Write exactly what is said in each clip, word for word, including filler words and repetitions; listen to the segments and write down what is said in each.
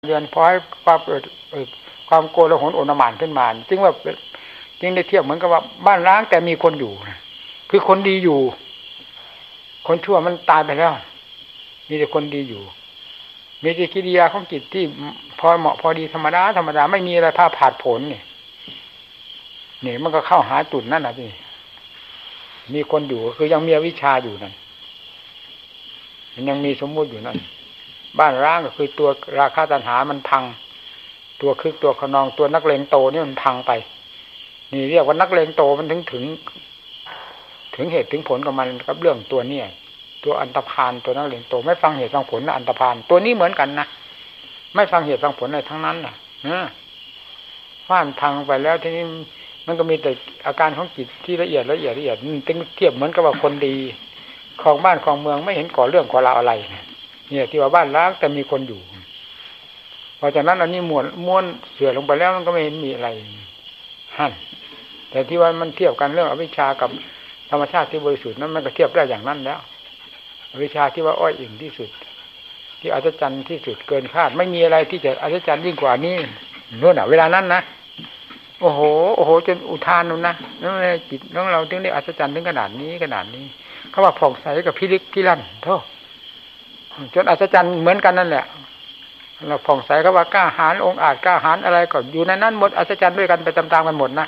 เดือนพอให้ความเกิดความโกลาหลโอลหม่านขึ้นมาจึงว่าจึงได้เทียบเหมือนกับว่าบ้านร้างแต่มีคนอยู่คือคนดีอยู่คนชั่วมันตายไปแล้วมีแต่คนดีอยู่มีแต่กิริยาของจิตที่พอเหมาะพอดีธรรมดาธรรมดาไม่มีอะไรพาผาดผลเนี่ยนี่มันก็เข้าหาจุดนั่นนะที่มีคนอยู่คือยังมีวิชาอยู่นั่นมันยังมีสมมุติอยู่นั่นบ้านร้างก็คือตัวราคะตัณหามันพังตัวคึกตัวขนองตัวนักเลงโตนี่มันพังไปนี่เรียกว่านักเลงโตมันถึงถึงถึงเหตุถึงผลกับมันกับเรื่องตัวเนี่ยตัวอันตพาลตัวนักเลงโตไม่ฟังเหตุฟังผลนะอันตพาลตัวนี้เหมือนกันนะไม่ฟังเหตุฟังผลอะไรทั้งนั้นน่ะนะฟ้านพังไปแล้วทีนี้มันก็มีแต่อาการของจิตที่ละเอียดละเอียดละเอียดตึงเทียบเหมือนกับว่าคนดีของบ้านของเมืองไม่เห็นก่อเรื่องก่อราวอะไรเนี่ยที่ว่าบ้านร้างแต่มีคนอยู่เพราะฉะนั้นอันนี้ม้วนม้วนเสื่อลงไปแล้วมันก็ไม่เห็นมีอะไรหั่นแต่ที่ว่ามันเทียบกันเรื่องอวิชชากับธรรมชาติที่บริสุทธิ์นั้นมันก็เทียบได้อย่างนั้นแล้วอวิชชาที่ว่าอ้อยอิ่งที่สุดที่อัศจรรย์ที่สุดเกินคาดไม่มีอะไรที่จะอัศจรรย์ยิ่งกว่านี้นู่นน่ะเวลานั้นนะโอ้โหโอ้โหจนอุทานนู่นนะนั่นเลยจิตของเราถึงได้อัศจรรย์ถึงขนาดนี้ขนาดนี้เขาว่าผ่องใสกับพิลึกพิลั่นโธ่จนอัศจรรย์เหมือนกันนั่นแหละเราผ่องใสเขาว่ากล้าหาญองค์อาจกล้าหาญอะไรก็อยู่ในนั้นหมดอัศจรรย์ด้วยกันไปตามๆกันหมดนะ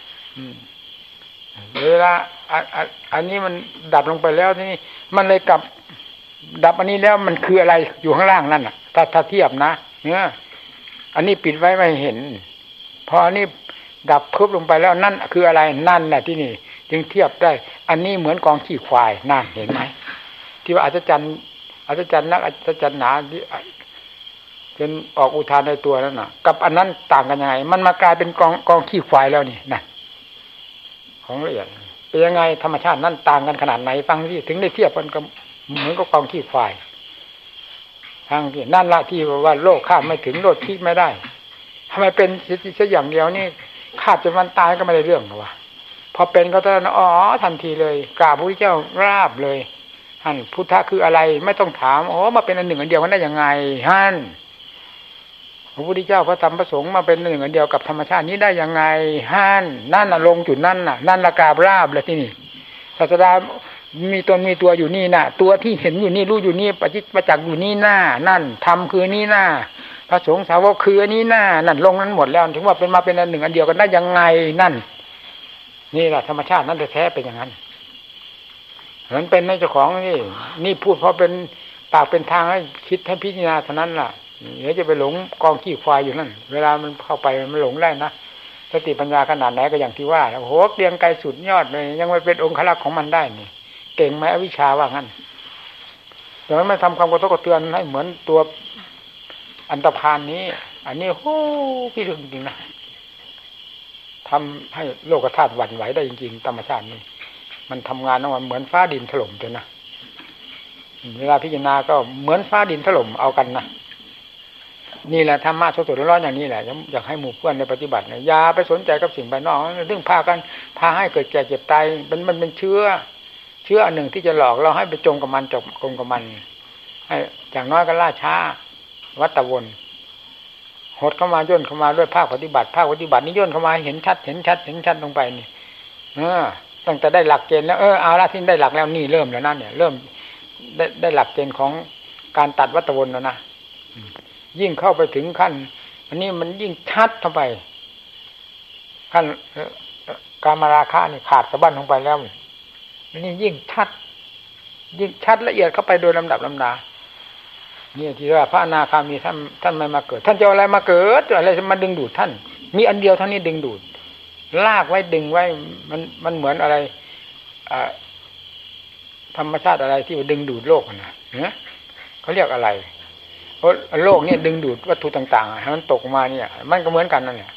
เวลาอันนี้มันดับลงไปแล้วทีนี้มันเลยกลับดับอันนี้แล้วมันคืออะไรอยู่ข้างล่างนั่นน่ะถ้าถ้าเทียบนะเนี่ยอันนี้ปิดไว้ไม่เห็นพออันนี้ดับพึบลงไปแล้วนั่นคืออะไรนั่นแหละที่นี่จึงเทียบได้อันนี้เหมือนกองขี้ควายนั่นเห็นไหมที่ว่าอัศจรรย์อัศจรรย์นักอัศจรรย์หนาที่จนออกอุทานในตัวนั่นน่ะกับอันนั้นต่างกันยังไงมันมากลายเป็นกองกองขี้ควายแล้วนี่นั่นของละเอียดเป็นยังไงธรรมชาตินั่นต่างกันขนาดไหนฟังที่ถึงได้เทียบกันกับเหมือนกับกองขี้ควายทางที่นั่นละที่ว่าโลกข้ามไม่ถึงโลกคิดไม่ได้ทำไมเป็นเสียอย่างเดียวนี่คาดจนวันตายก็ไม่ได้เรื่องหรอวะพอเป็นก็ตอนอ๋อทันทีเลยกราบพระพุทธเจ้าราบเลยฮั่นพุทธะคืออะไรไม่ต้องถามอ๋อมาเป็นอันหนึ่งอันเดียวกันได้ยังไงฮั่นพระพุทธเจ้าพระธรรมพระสงฆ์มาเป็นอันหนึ่งอันเดียวกับธรรมชาตินี้ได้ยังไงฮั่นนั่นน่ะลงจุดนั่นน่ะนั่นละกราบราบเลยที่นี่ศาสดามีตนมีตัวอยู่นี่น่ะตัวที่เห็นอยู่นี่รู้อยู่นี่ปฏิประจักษ์อยู่นี่หน้านั่นธรรมคือนี่หน้าพระสงฆ์สาวกคืออันนี้หน้านั่นลงนั้นหมดแล้วถึงว่าเป็นมาเป็นอันหนึ่งอันเดียวกันได้ยังไงนั่นนี่แหละธรรมชาตินั้นแท้ๆเป็นอย่างนั้นมันเป็นในเจ้าของนี่นี่พูดเพราะเป็นปากเป็นทางให้คิดให้พิจารณาเท่านั้นล่ะเดี๋ยวจะไปหลงกองขี้ควายอยู่นั่นเวลามันเข้าไปมันหลงได้นะสติปัญญาขนาดไหนก็อย่างที่ว่าโอ้โหเรียงไกลสุดยอดเลยยังไม่เป็นองค์ขลักของมันได้นี่เก่งไหมอวิชชาว่างั้นแต่ไม่ทำความกระทบกระเทือนให้เหมือนตัวอันตพาลนี้อันนี้โอ้พี่ลึกจริงๆนะทำให้โลกธาตุหวั่นไหวได้จริงๆธรรมชาตินี่มันทำงานของมันเหมือนฟ้าดินถล่มเลยนะเวลาพิจารณาก็เหมือนฟ้าดินถล่มเอากันนะนี่แหละธรรมะสดๆร้อนๆอย่างนี้แหละอยากให้หมู่เพื่อนในปฏิบัติเนี่ยอย่าไปสนใจกับสิ่งภายนอกเรื่องพากันพาให้เกิดแก่เจ็บตายมันมันเป็นเชื้อเชื้ออันหนึ่งที่จะหลอกเราให้ไปจมกับมันจบกลมกับมันให้อย่างน้อยก็ล่าช้าวัฏวนหดเข้ามาย่นเข้ามาด้วยภาคปฏิบัติภาคปฏิบัตินี่ย่นเข้ามาเห็นชัดเห็นชัดเห็นชัดลงไปนี่เออตั้งแต่ได้หลักเกณฑ์แล้วเออเอาละที่ได้หลักแล้วนี่เริ่มแล้วนั่นเนี่ยเริ่มได้ได้หลักเกณฑ์ของการตัดวัฏวนแล้วนะยิ่งเข้าไปถึงขั้นอันนี้มันยิ่งชัดเข้าไปขั้นกามราคะนี่ขาดสะบั้นลงไปแล้วนี่ยิ่งชัดยิ่งชัดละเอียดเข้าไปโดยลำดับลำดานี่ที่ว่าพระอนาคามีท่านท่านไม่มาเกิดท่านจะอะไรมาเกิดอะไรมาดึงดูดท่านมีอันเดียวเท่านี้ดึงดูดลากไว้ดึงไว้มันมันเหมือนอะไรอ่าธรรมชาติอะไรที่ดึงดูดโลกนะเนี่ยเขาเรียกอะไรเพราะโลกนี่ดึงดูดวัตถุต่างๆให้มันตกมาเนี่ยมันก็เหมือนกันนั่นแหละ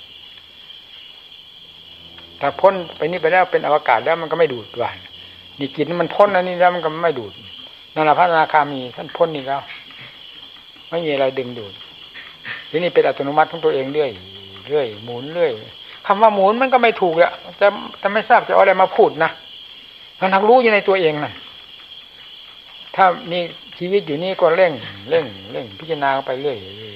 ถ้าพ้นไปนี่ไปแล้วเป็นอวกาศแล้วมันก็ไม่ดูดว่านี่กินมันพ้นอันนี้แล้วมันก็ไม่ดูดนั่นแหละพระอนาคามีท่านพ้นนี่แล้วไม่มีอะไรดึงดูดทีนี้เป็นอัตโนมัติของตัวเองเรื่อยเรื่อยหมุนเรื่อยคำว่าหมุนมันก็ไม่ถูกอ่ะจะจะไม่ทราบจะเอาอะไรมาพูดนะมันทักรู้อยู่ในตัวเองน่ะถ้ามีชีวิตอยู่นี่ก็เร่งเร่งเร่งพิจารณาไปเรื่อย